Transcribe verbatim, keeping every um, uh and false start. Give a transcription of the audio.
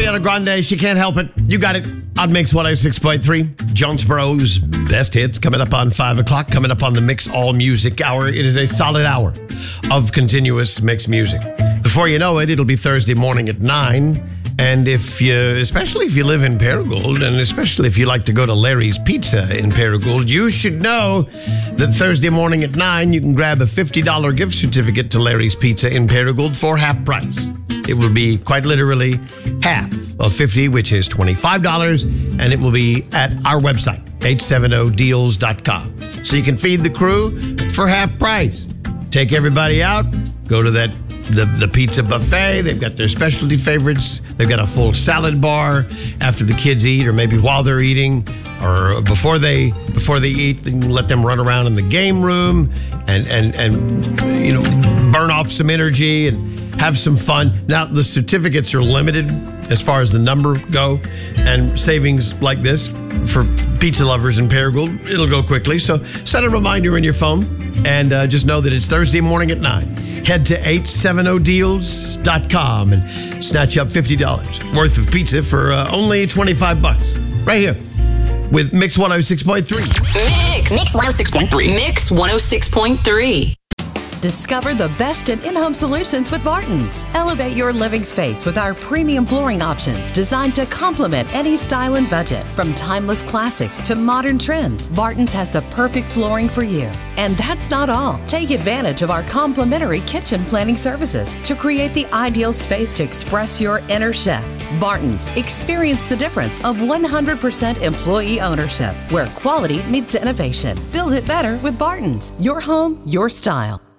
Ariana Grande, She Can't Help It. You got it on Mix one oh six point three. Jonesboro's best hits coming up on five o'clock, coming up on the Mix All Music Hour. It is a solid hour of continuous Mix music. Before you know it, it'll be Thursday morning at nine. And if you, especially if you live in Paragould, and especially if you like to go to Larry's Pizza in Paragould, you should know that Thursday morning at nine, you can grab a fifty dollars gift certificate to Larry's Pizza in Paragould for half price. It will be quite literally half of fifty, which is twenty-five dollars, and it will be at our website, eight seventy deals dot com. So you can feed the crew for half price. Take everybody out, go to that the, the pizza buffet. They've got their specialty favorites. They've got a full salad bar after the kids eat, or maybe while they're eating, or before they before they eat. They can let them run around in the game room and and and you know burn off some energy and have some fun. Now, the certificates are limited as far as the number go, and savings like this for pizza lovers in Paragould, it'll go quickly. So set a reminder in your phone, and uh, just know that it's Thursday morning at nine. Head to eight seventy deals dot com and snatch up fifty dollars worth of pizza for uh, only twenty-five bucks. Right here with Mix one oh six point three. Mix. Mix one oh six point three. Mix one oh six point three. Discover the best in in-home solutions with Barton's. Elevate your living space with our premium flooring options designed to complement any style and budget. From timeless classics to modern trends, Barton's has the perfect flooring for you. And that's not all. Take advantage of our complimentary kitchen planning services to create the ideal space to express your inner chef. Barton's. Experience the difference of one hundred percent employee ownership, where quality meets innovation. Build it better with Barton's. Your home, your style.